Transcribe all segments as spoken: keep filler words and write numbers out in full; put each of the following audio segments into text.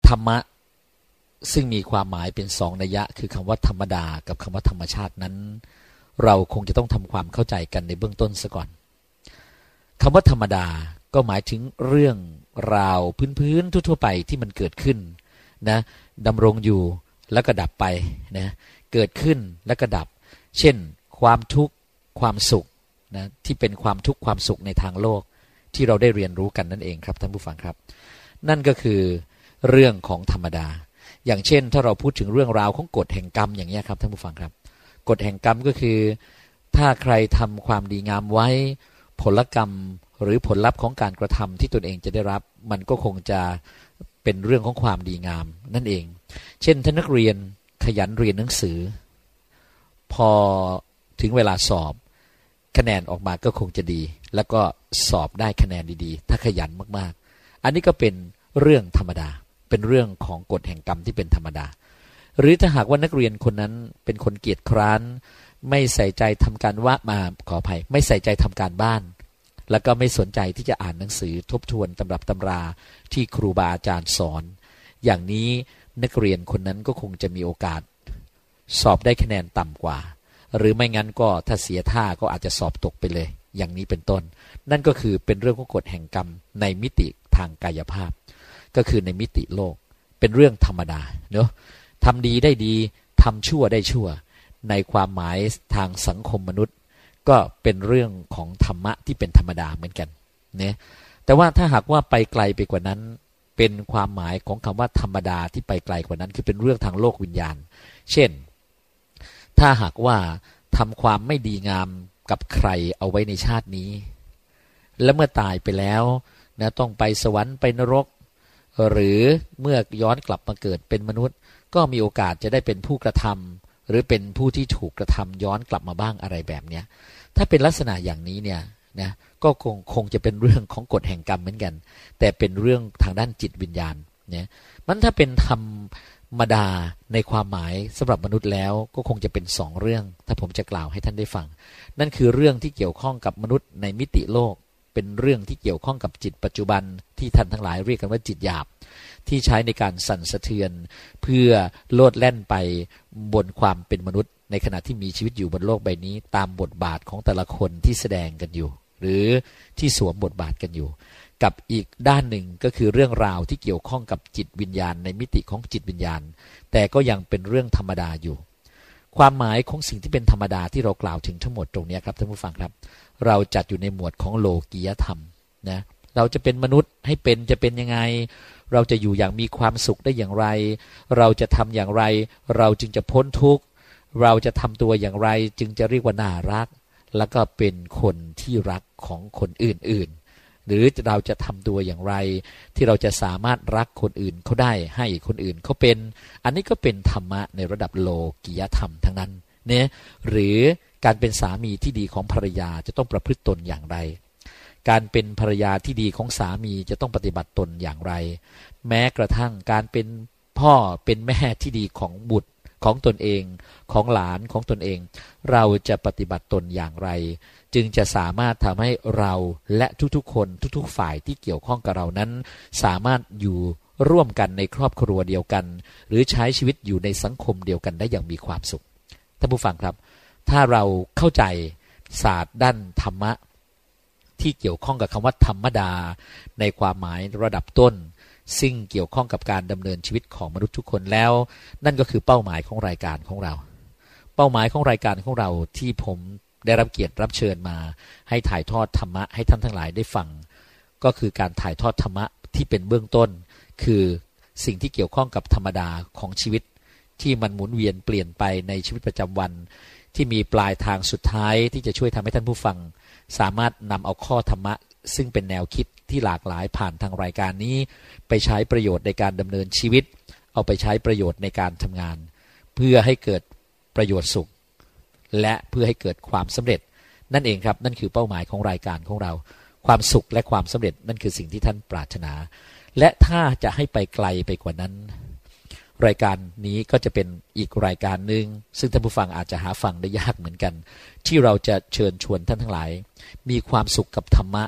ธรรมะซึ่งมีความหมายเป็นสองนัยยะคือคำว่าธรรมดากับคำว่าธรรมชาตินั้นเราคงจะต้องทำความเข้าใจกันในเบื้องต้นซะก่อนคำว่าธรรมดาก็หมายถึงเรื่องราวพื้นๆทั่วๆไปที่มันเกิดขึ้นนะดำรงอยู่แล้วก็ดับไปนะเกิดขึ้นแล้วก็ดับเช่นความทุกข์ความสุขนะที่เป็นความทุกข์ความสุขในทางโลกที่เราได้เรียนรู้กันนั่นเองครับท่านผู้ฟังครับนั่นก็คือเรื่องของธรรมดาอย่างเช่นถ้าเราพูดถึงเรื่องราวของกฎแห่งกรรมอย่างนี้ครับท่านผู้ฟังครับกฎแห่งกรรมก็คือถ้าใครทำความดีงามไว้ผลกรรมหรือผลลัพธ์ของการกระทำที่ตนเองจะได้รับมันก็คงจะเป็นเรื่องของความดีงามนั่นเองเช่นท่านนักเรียนขยันเรียนหนังสือพอถึงเวลาสอบคะแนนออกมาก็คงจะดีแล้วก็สอบได้คะแนนดีๆถ้าขยันมากๆอันนี้ก็เป็นเรื่องธรรมดาเป็นเรื่องของกฎแห่งกรรมที่เป็นธรรมดาหรือถ้าหากว่านักเรียนคนนั้นเป็นคนเกียจคร้านไม่ใส่ใจทำการว่ามาขออภัยไม่ใส่ใจทำการบ้านแล้วก็ไม่สนใจที่จะอ่านหนังสือทบทวนตำรับตำราที่ครูบาอาจารย์สอนอย่างนี้นักเรียนคนนั้นก็คงจะมีโอกาสสอบได้คะแนนต่ำกว่าหรือไม่งั้นก็ถ้าเสียท่าก็อาจจะสอบตกไปเลยอย่างนี้เป็นต้นนั่นก็คือเป็นเรื่องของกฎแห่งกรรมในมิติทางกายภาพก็คือในมิติโลกเป็นเรื่องธรรมดาเนาะทำดีได้ดีทำชั่วได้ชั่วในความหมายทางสังคมมนุษย์ก็เป็นเรื่องของธรรมะที่เป็นธรรมดาเหมือนกันเนี่ยแต่ว่าถ้าหากว่าไปไกลไปกว่านั้นเป็นความหมายของคำว่าธรรมดาที่ไปไกลกว่านั้นคือเป็นเรื่องทางโลกวิญญาณเช่นถ้าหากว่าทำความไม่ดีงามกับใครเอาไว้ในชาตินี้แล้วเมื่อตายไปแล้วนะต้องไปสวรรค์ไปนรกหรือเมื่อย้อนกลับมาเกิดเป็นมนุษย์ก็มีโอกาสจะได้เป็นผู้กระทำหรือเป็นผู้ที่ถูกกระทำย้อนกลับมาบ้างอะไรแบบนี้ถ้าเป็นลักษณะอย่างนี้เนี่ยนะก็คงคงจะเป็นเรื่องของกฎแห่งกรรมเหมือนกันแต่เป็นเรื่องทางด้านจิตวิญญาณเนี่ยมันถ้าเป็นธรรมดาในความหมายสำหรับมนุษย์แล้วก็คงจะเป็นสองเรื่องถ้าผมจะกล่าวให้ท่านได้ฟังนั่นคือเรื่องที่เกี่ยวข้องกับมนุษย์ในมิติโลกเป็นเรื่องที่เกี่ยวข้องกับจิตปัจจุบันที่ท่านทั้งหลายเรียกกันว่าจิตหยาบที่ใช้ในการสั่นสะเทือนเพื่อโลดแล่นไปบนความเป็นมนุษย์ในขณะที่มีชีวิตอยู่บนโลกใบนี้ตามบทบาทของแต่ละคนที่แสดงกันอยู่หรือที่สวมบทบาทกันอยู่กับอีกด้านหนึ่งก็คือเรื่องราวที่เกี่ยวข้องกับจิตวิญญาณในมิติของจิตวิญญาณแต่ก็ยังเป็นเรื่องธรรมดาอยู่ความหมายของสิ่งที่เป็นธรรมดาที่เรากล่าวถึงทั้งหมดตรงนี้ครับท่านผู้ฟังครับเราจัดอยู่ในหมวดของโลกียธรรมนะเราจะเป็นมนุษย์ให้เป็นจะเป็นยังไงเราจะอยู่อย่างมีความสุขได้อย่างไรเราจะทำอย่างไรเราจึงจะพ้นทุกข์เราจะทำตัวอย่างไรจึงจะเรียกว่าน่ารักแล้วก็เป็นคนที่รักของคนอื่นๆหรือเราจะทำตัวอย่างไรที่เราจะสามารถรักคนอื่นเขาได้ให้คนอื่นเขาเป็นอันนี้ก็เป็นธรรมะในระดับโลกียธรรมทั้งนั้นเนี่ยหรือการเป็นสามีที่ดีของภรรยาจะต้องประพฤติตนอย่างไรการเป็นภรรยาที่ดีของสามีจะต้องปฏิบัติตนอย่างไรแม้กระทั่งการเป็นพ่อเป็นแม่ที่ดีของบุตรของตนเองของหลานของตนเองเราจะปฏิบัติตนอย่างไรจึงจะสามารถทำให้เราและทุกๆคนทุกๆฝ่ายที่เกี่ยวข้องกับเรานั้นสามารถอยู่ร่วมกันในครอบครัวเดียวกันหรือใช้ชีวิตอยู่ในสังคมเดียวกันได้อย่างมีความสุขท่านผู้ฟังครับถ้าเราเข้าใจศาสตร์ด้านธรรมะที่เกี่ยวข้องกับคำว่าธรรมดาในความหมายระดับต้นซึ่งเกี่ยวข้องกับการดำเนินชีวิตของมนุษย์ทุกคนแล้วนั่นก็คือเป้าหมายของรายการของเราเป้าหมายของรายการของเราที่ผมได้รับเกียรติรับเชิญมาให้ถ่ายทอดธรรมะให้ท่านทั้งหลายได้ฟังก็คือการถ่ายทอดธรรมะที่เป็นเบื้องต้นคือสิ่งที่เกี่ยวข้องกับธรรมดาของชีวิตที่มันหมุนเวียนเปลี่ยนไปในชีวิตประจำวันที่มีปลายทางสุดท้ายที่จะช่วยทำให้ท่านผู้ฟังสามารถนำเอาข้อธรรมะซึ่งเป็นแนวคิดที่หลากหลายผ่านทางรายการนี้ไปใช้ประโยชน์ในการดำเนินชีวิตเอาไปใช้ประโยชน์ในการทำงานเพื่อให้เกิดประโยชน์สุขและเพื่อให้เกิดความสำเร็จนั่นเองครับนั่นคือเป้าหมายของรายการของเราความสุขและความสำเร็จนั่นคือสิ่งที่ท่านปรารถนาและถ้าจะให้ไปไกลไปกว่านั้นรายการนี้ก็จะเป็นอีกรายการหนึ่งซึ่งท่านผู้ฟังอาจจะหาฟังได้ยากเหมือนกันที่เราจะเชิญชวนท่านทั้งหลายมีความสุขกับธรรมะ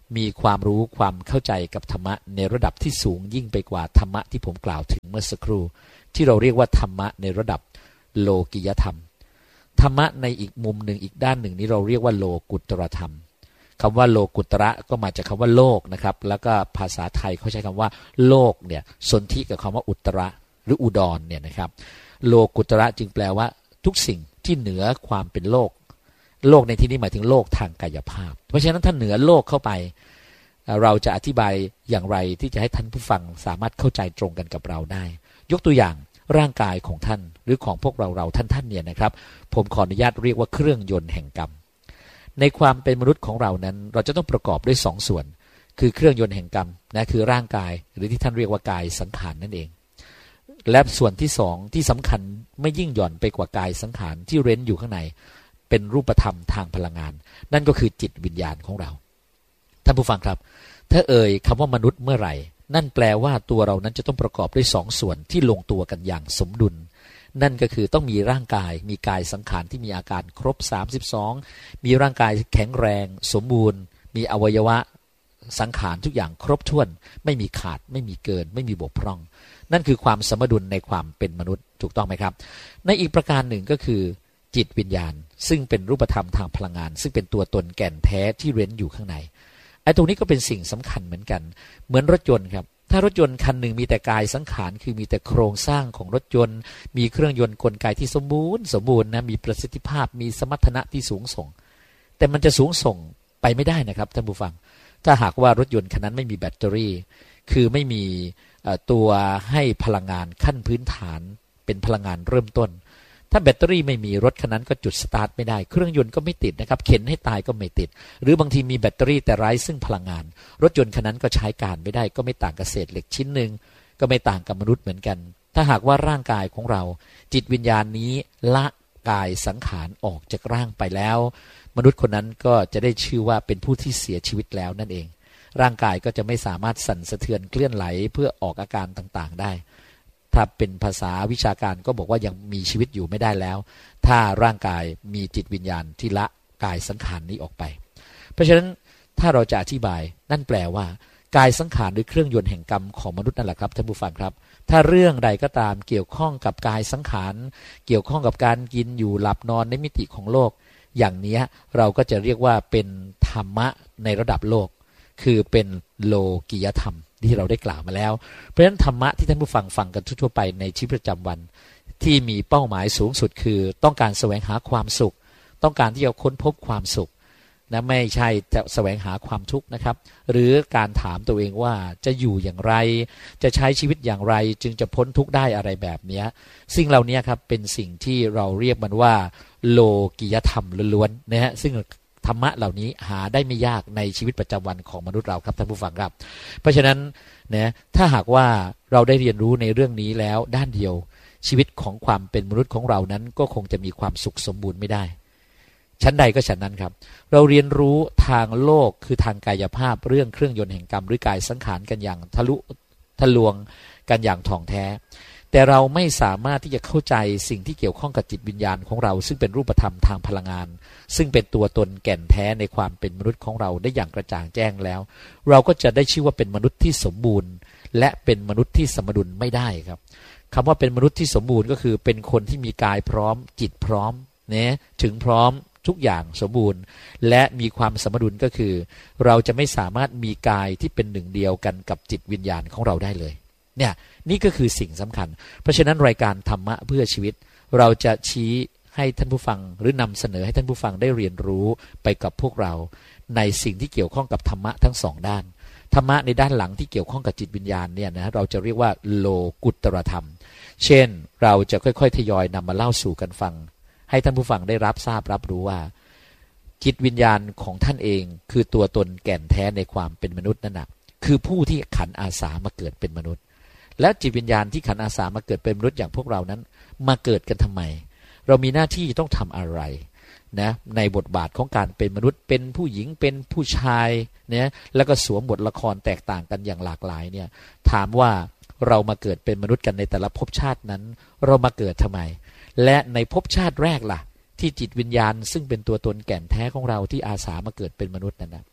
มีความรู้ความเข้าใจกับธรรมะในระดับที่สูงยิ่งไปกว่าธรรมะที่ผมกล่าวถึงเมื่อสักครู่ที่เราเรียกว่าธรรมะในระดับโลกิยธรรมธรรมะในอีกมุมหนึ่งอีกด้านหนึ่งนี้เราเรียกว่าโลกุตรธรรมคำว่าโลกุตระก็มาจากคำว่าโลกนะครับแล้วก็ภาษาไทยเขาใช้คำว่าโลกเนี่ยสนธิกับคำว่าอุตระหรืออุดรเนี่ยนะครับโลกุตระจึงแปลว่าทุกสิ่งที่เหนือความเป็นโลกโลกในที่นี้หมายถึงโลกทางกายภาพเพราะฉะนั้นถ้าเหนือโลกเข้าไปเราจะอธิบายอย่างไรที่จะให้ท่านผู้ฟังสามารถเข้าใจตรงกันกับเราได้ยกตัวอย่างร่างกายของท่านหรือของพวกเราเราท่านท่านเนี่ยนะครับผมขออนุญาตเรียกว่าเครื่องยนต์แห่งกรรมในความเป็นมนุษย์ของเรานั้นเราจะต้องประกอบด้วยสองส่วนคือเครื่องยนต์แห่งกรรมนะคือร่างกายหรือที่ท่านเรียกว่ากายสังขาร นั่นเองและส่วนที่สองที่สำคัญไม่ยิ่งหย่อนไปกว่ากายสังขารที่เร้นอยู่ข้างในเป็นรูปธรรมทางพลังงานนั่นก็คือจิตวิญญาณของเราท่านผู้ฟังครับถ้าเอ่ยคำว่ามนุษย์เมื่อไหร่นั่นแปลว่าตัวเรานั้นจะต้องประกอบด้วยสองส่วนที่ลงตัวกันอย่างสมดุลนั่นก็คือต้องมีร่างกายมีกายสังขารที่มีอาการครบสามสิบสองมีร่างกายแข็งแรงสมบูรณ์มีอวัยวะสังขารทุกอย่างครบถ้วนไม่มีขาดไม่มีเกินไม่มีบกพร่องนั่นคือความสมดุลในความเป็นมนุษย์ถูกต้องไหมครับในอีกประการหนึ่งก็คือจิตวิญญาณซึ่งเป็นรูปธรรมทางพลังงานซึ่งเป็นตัวตนแก่นแท้ที่เร้นอยู่ข้างในไอ้ตรงนี้ก็เป็นสิ่งสำคัญเหมือนกันเหมือนรถยนต์ครับถ้ารถยนต์คันหนึ่งมีแต่กายสังขารคือมีแต่โครงสร้างของรถยนต์มีเครื่องยนต์กลไกที่สมบูรณ์สมบูรณ์นะมีประสิทธิภาพมีสมรรถนะที่สูงส่งแต่มันจะสูงส่งไปไม่ได้นะครับท่านผู้ฟังถ้าหากว่ารถยนต์คันนั้นไม่มีแบตเตอรี่คือไม่มีตัวให้พลังงานขั้นพื้นฐานเป็นพลังงานเริ่มต้นถ้าแบตเตอรี่ไม่มีรถคันนั้นก็จุดสตาร์ทไม่ได้เครื่องยนต์ก็ไม่ติดนะครับเข็นให้ตายก็ไม่ติดหรือบางทีมีแบตเตอรี่แต่ไร้ซึ่งพลังงานรถยนต์คันนั้นก็ใช้การไม่ได้ก็ไม่ต่างกับเศษเหล็กชิ้นหนึ่งก็ไม่ต่างกับมนุษย์เหมือนกันถ้าหากว่าร่างกายของเราจิตวิญญาณนี้ละกายสังขารออกจากร่างไปแล้วมนุษย์คนนั้นก็จะได้ชื่อว่าเป็นผู้ที่เสียชีวิตแล้วนั่นเองร่างกายก็จะไม่สามารถสั่นสะเทือนเคลื่อนไหลเพื่อออกอาการต่างๆได้ถ้าเป็นภาษาวิชาการก็บอกว่ายังมีชีวิตอยู่ไม่ได้แล้วถ้าร่างกายมีจิตวิญญาณที่ละกายสังขารนี้ออกไปเพราะฉะนั้นถ้าเราจะอธิบายนั่นแปลว่ากายสังขารหรือเครื่องยนต์แห่งกรรมของมนุษย์นั่นแหละครับท่านผู้ฟังครับถ้าเรื่องใดก็ตามเกี่ยวข้องกับกายสังขารเกี่ยวข้องกับการกินอยู่หลับนอนในมิติของโลกอย่างนี้เราก็จะเรียกว่าเป็นธรรมะในระดับโลกคือเป็นโลกิยธรรมที่เราได้กล่าวมาแล้วเพราะฉะนั้นธรรมะที่ท่านผู้ฟังฟังกันทั่วไปในชีวิตประจำวันที่มีเป้าหมายสูงสุดคือต้องการแสวงหาความสุขต้องการที่จะค้นพบความสุขนะไม่ใช่จะแสวงหาความทุกข์นะครับหรือการถามตัวเองว่าจะอยู่อย่างไรจะใช้ชีวิตอย่างไรจึงจะพ้นทุกข์ได้อะไรแบบนี้สิ่งเหล่านี้ครับเป็นสิ่งที่เราเรียกมันว่าโลกิยธรรมล้วนๆนะฮะซึ่งธรรมะเหล่านี้หาได้ไม่ยากในชีวิตประจำวันของมนุษย์เราครับท่านผู้ฟังครับเพราะฉะนั้นนะถ้าหากว่าเราได้เรียนรู้ในเรื่องนี้แล้วด้านเดียวชีวิตของความเป็นมนุษย์ของเรานั้นก็คงจะมีความสุขสมบูรณ์ไม่ได้ชั้นใดก็ฉันนั้นครับเราเรียนรู้ทางโลกคือทางกายภาพเรื่องเครื่องยนต์แห่งกรรมหรือกายสังขารกันอย่างทะลุทะลวงกันอย่างถ่องแท้แต่เราไม่สามารถที่จะเข้าใจสิ่งที่เกี่ยวข้องกับจิตวิญญาณของเราซึ่งเป็นรูปธรรมทางพลังงานซึ่งเป็นตัวตนแก่นแท้ในความเป็นมนุษย์ของเราได้อย่างกระจ่างแจ้งแล้วเราก็จะได้ชื่อว่าเป็นมนุษย์ที่สมบูรณ์และเป็นมนุษย์ที่สมดุลไม่ได้ครับคำว่าเป็นมนุษย์ที่สมบูรณ์ก็คือเป็นคนที่มีกายพร้อมจิตพร้อมเนี่ยถึงพร้อมทุกอย่างสมบูรณ์และมีความสมดุลก็คือเราจะไม่สามารถมีกายที่เป็นหนึ่งเดียวกันกับจิตวิญญาณของเราได้เลยเนี่ยนี่ก็คือสิ่งสำคัญเพราะฉะนั้นรายการธรรมะเพื่อชีวิตเราจะชี้ให้ท่านผู้ฟังหรือนำเสนอให้ท่านผู้ฟังได้เรียนรู้ไปกับพวกเราในสิ่งที่เกี่ยวข้องกับธรรมะทั้งสองด้านธรรมะในด้านหลังที่เกี่ยวข้องกับจิตวิญญาณเนี่ยนะเราจะเรียกว่าโลกุตรธรรมเช่นเราจะค่อยๆทยอยนำมาเล่าสู่กันฟังให้ท่านผู้ฟังได้รับทราบรับรู้ว่าจิตวิญญาณของท่านเองคือตัวตนแก่นแท้ในความเป็นมนุษย์นั่นนะคือผู้ที่ขันอาสามาเกิดเป็นมนุษย์แล้วจิตวิญญาณที่ขันอาสามาเกิดเป็นมนุษย์อย่างพวกเรานั้นมาเกิดกันทำไมเรามีหน้าที่ต้องทำอะไรนะในบทบาทของการเป็นมนุษย์เป็นผู้หญิงเป็นผู้ชายเนี่ยแล้วก็สวมบทละครแตกต่างกันอย่างหลากหลายเนี่ยถามว่าเรามาเกิดเป็นมนุษย์กันในแต่ละภพชาตินั้นเรามาเกิดทำไมและในภพชาติแรกล่ะที่จิตวิญญาณซึ่งเป็นตัวตนแก่นแท้ของเราที่อาสามาเกิดเป็นมนุษย์นั้นนะ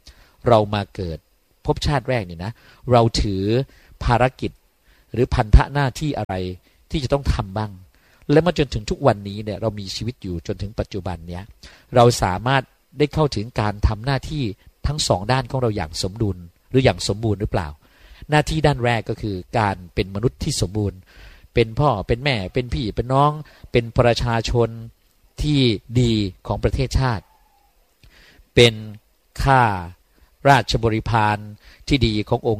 เรามาเกิดภพชาติแรกเนี่ยนะเราถือภารกิจหรือพันธะหน้าที่อะไรที่จะต้องทำบ้างและมาจนถึงทุกวันนี้เนี่ยเรามีชีวิตอยู่จนถึงปัจจุบันเนี้ยเราสามารถได้เข้าถึงการทำหน้าที่ทั้งสองด้านของเราอย่างสมดุลหรืออย่างสมบูรณ์หรือเปล่าหน้าที่ด้านแรกก็คือการเป็นมนุษย์ที่สมบูรณ์เป็นพ่อเป็นแม่เป็นพี่เป็นน้องเป็นประชาชนที่ดีของประเทศชาติเป็นข้าราชบริพารที่ดีขององค์